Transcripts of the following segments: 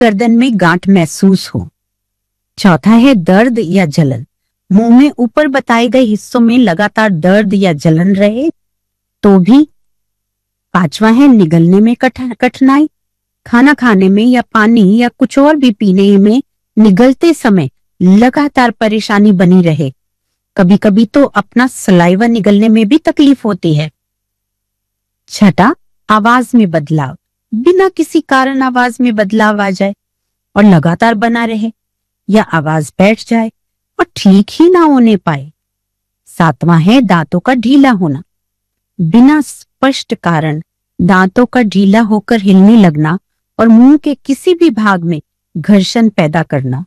गर्दन में गांठ महसूस हो। चौथा है दर्द या जलन, मुंह में ऊपर बताए गए हिस्सों में लगातार दर्द या जलन रहे तो भी। पांचवा है निगलने में कठिनाई, खाना खाने में या पानी या कुछ और भी पीने में निगलते समय लगातार परेशानी बनी रहे, कभी कभी तो अपना सलाइवा निगलने में भी तकलीफ होती है। छठा, आवाज में बदलाव, बिना किसी कारण आवाज में बदलाव आ जाए और लगातार बना रहे, या आवाज बैठ जाए और ठीक ही ना होने पाए। सातवां है दांतों का ढीला होना, बिना स्पष्ट कारण दांतों का ढीला होकर हिलने लगना और मुंह के किसी भी भाग में घर्षण पैदा करना।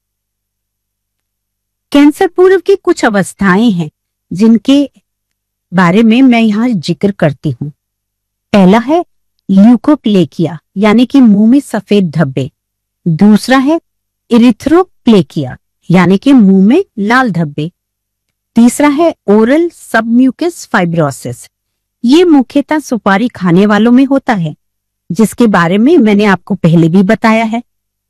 कैंसर पूर्व की कुछ अवस्थाएं हैं जिनके बारे में मैं यहाँ जिक्र करती हूँ। पहला है ल्यूकोप्लेकिया, यानी कि मुंह में सफेद धब्बे। दूसरा है इरिथ्रोप्लेकिया, यानी कि मुंह में लाल धब्बे। तीसरा है ओरल सबम्यूकस फाइब्रोसिस, ये मुख्यतः सुपारी खाने वालों में होता है, जिसके बारे में मैंने आपको पहले भी बताया है।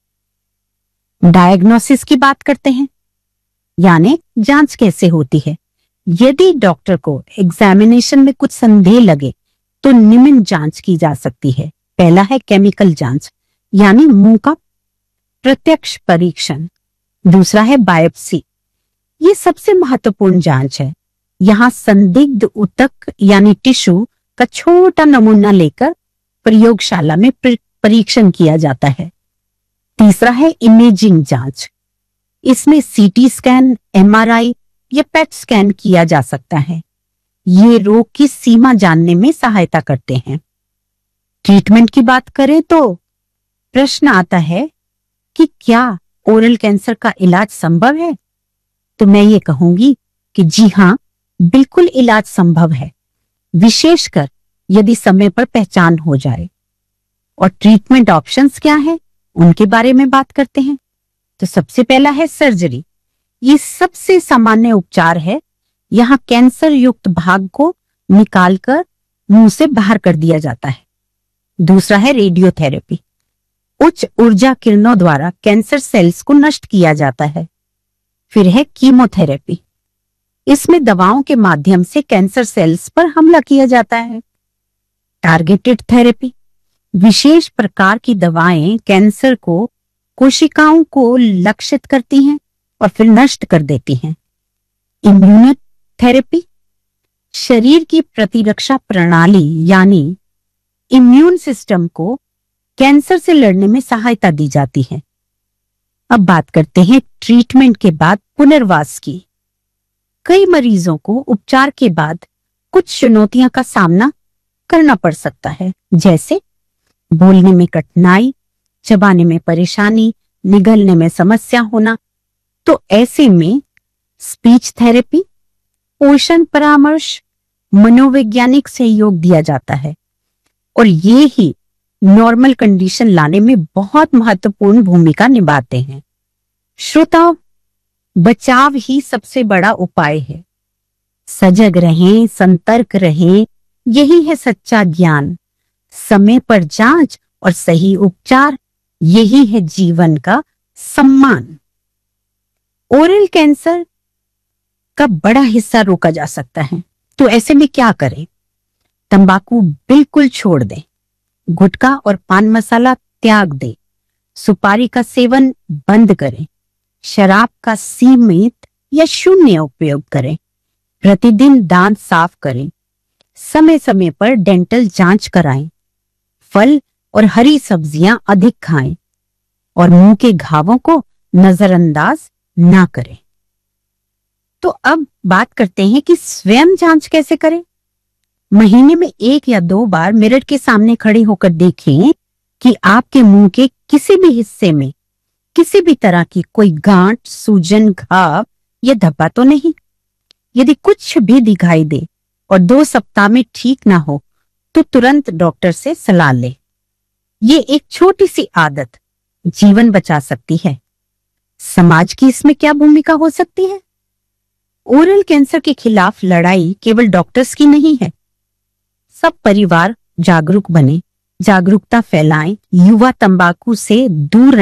डायग्नोसिस की बात करते हैं, यानी जांच कैसे होती है। यदि डॉक्टर को एग्जामिनेशन में कुछ संदेह लगे तो निम्न जांच की जा सकती है। पहला है केमिकल जांच, यानी मुंह का प्रत्यक्ष परीक्षण। दूसरा है बायोप्सी, ये सबसे महत्वपूर्ण जांच है। यहाँ संदिग्ध ऊतक यानी टिश्यू का छोटा नमूना लेकर प्रयोगशाला में परीक्षण किया जाता है। तीसरा है इमेजिंग जांच, इसमें सीटी स्कैन, एमआरआई या पेट स्कैन किया जा सकता है। ये रोग की सीमा जानने में सहायता करते हैं। ट्रीटमेंट की बात करें तो प्रश्न आता है कि क्या ओरल कैंसर का इलाज संभव है? तो मैं ये कहूंगी कि जी हाँ, बिल्कुल इलाज संभव है, विशेषकर यदि समय पर पहचान हो जाए। और ट्रीटमेंट ऑप्शंस क्या है, उनके बारे में बात करते हैं। तो सबसे पहला है सर्जरी, ये सबसे सामान्य उपचार है। यहाँ कैंसर युक्त भाग को निकालकर मुंह से बाहर कर दिया जाता है। दूसरा है रेडियोथेरेपी, उच्च ऊर्जा किरणों द्वारा कैंसर सेल्स को नष्ट किया जाता है। फिर है कीमोथेरेपी, इसमें दवाओं के माध्यम से कैंसर सेल्स पर हमला किया जाता है। टारगेटेड थेरेपी, विशेष प्रकार की दवाएं कैंसर को कोशिकाओं को लक्षित करती हैं और फिर नष्ट कर देती हैं। इम्यूनोथेरेपी, शरीर की प्रतिरक्षा प्रणाली यानी इम्यून सिस्टम को कैंसर से लड़ने में सहायता दी जाती है। अब बात करते हैं ट्रीटमेंट के बाद पुनर्वास की। कई मरीजों को उपचार के बाद कुछ चुनौतियों का सामना करना पड़ सकता है, जैसे बोलने में कठिनाई, चबाने में परेशानी, निगलने में समस्या होना। तो ऐसे में स्पीच थेरेपी, पोषण परामर्श, मनोवैज्ञानिक सहयोग दिया जाता है और ये ही नॉर्मल कंडीशन लाने में बहुत महत्वपूर्ण भूमिका निभाते हैं। श्रोताओ, बचाव ही सबसे बड़ा उपाय है। सजग रहें, संतर्क रहें, यही है सच्चा ज्ञान। समय पर जांच और सही उपचार, यही है जीवन का सम्मान। ओरल कैंसर का बड़ा हिस्सा रोका जा सकता है, तो ऐसे में क्या करें? तंबाकू बिल्कुल छोड़ दें, गुटखा और पान मसाला त्याग दें, सुपारी का सेवन बंद करें, शराब का सीमित या शून्य उपयोग करें, प्रतिदिन दांत साफ करें, समय समय पर डेंटल जांच कराएं, फल और हरी सब्जियां अधिक खाएं और मुंह के घावों को नजरअंदाज ना करें। तो अब बात करते हैं कि स्वयं जांच कैसे करें। महीने में 1 या 2 बार मिरर के सामने खड़े होकर देखें कि आपके मुंह के किसी भी हिस्से में किसी भी तरह की कोई गांठ, सूजन, घाव या धब्बा तो नहीं। यदि कुछ भी दिखाई दे और 2 सप्ताह में ठीक ना हो तो तुरंत डॉक्टर से सलाह ले। ये एक छोटी सी आदत जीवन बचा सकती है। समाज की इसमें क्या भूमिका हो सकती है? ओरल कैंसर के खिलाफ लड़ाई केवल डॉक्टर्स की नहीं है। सब परिवार जागरूक बने, जागरूकता फैलाएं, युवा तंबाकू से दूर